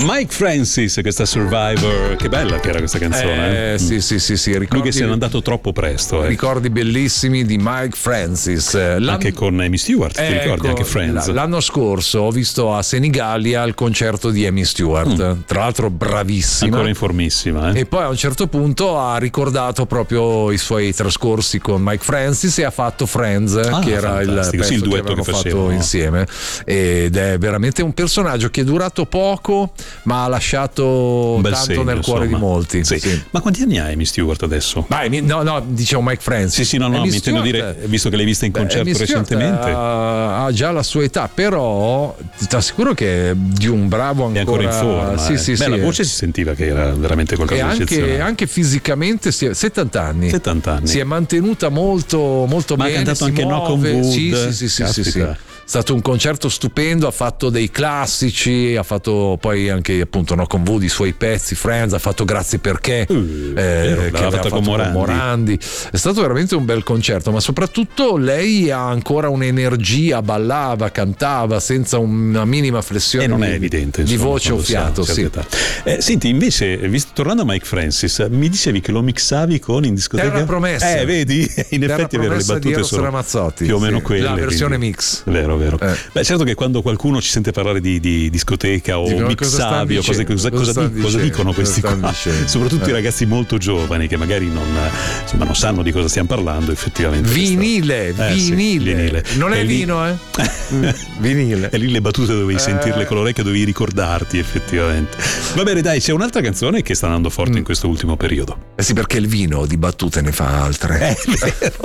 Mike Francis, questa Survivor, che bella che era questa canzone. Sì, ricordi, lui che se n'è andato troppo presto. Ricordi bellissimi di Mike Francis. Anche con Amy Stewart, ti ricordi? Anche Friends. L'anno scorso ho visto a Senigallia il concerto di Amy Stewart, tra l'altro bravissima. Ancora informissima. E poi a un certo punto ha ricordato proprio i suoi trascorsi con Mike Francis e ha fatto Friends, che era il pezzo il duetto che avevano fatto facevano insieme. Ed è veramente un personaggio che è durato poco, ma ha lasciato tanto segno, nel cuore insomma. di molti. Sì. Ma quanti anni ha Amy Stewart adesso? No, dicevo Mike Francis. Sì, no, mi intendo dire, visto che l'hai vista in concerto recentemente. Ha già la sua età, però ti assicuro che è di un bravo ancora. È ancora in forma. Sì, la voce si sentiva che era veramente qualcosa di eccezionale. E anche fisicamente 70 anni. 70 anni. Si è mantenuta molto bene. Ma ha cantato anche Knock on Wood. Sì. È stato un concerto stupendo, ha fatto dei classici, ha fatto poi anche appunto Knock on Wood, i suoi pezzi, Friends, ha fatto Grazie perché, che aveva fatto con Morandi. È stato veramente un bel concerto, ma soprattutto lei ha ancora un'energia, ballava, cantava senza una minima flessione e non è evidente, insomma, di voce o fiato. Senti, invece, tornando a Mike Francis, mi dicevi che lo mixavi con in discoteca Terra Promessa. Vedi? In effetti è vero, le battute sono Ramazzotti, più o meno quelle. La versione quindi, mix. Vero. Beh, certo che quando qualcuno ci sente parlare di discoteca o mixavi o cosa dicono questi qua, soprattutto i ragazzi molto giovani che magari non sanno di cosa stiamo parlando effettivamente. Vinile. Non è vino, vinile. E lì le battute dovevi sentirle con l'orecchio, dovevi ricordarti effettivamente. Va bene, dai, c'è un'altra canzone che sta andando forte in questo ultimo periodo. Sì, perché il vino di battute ne fa altre. È vero.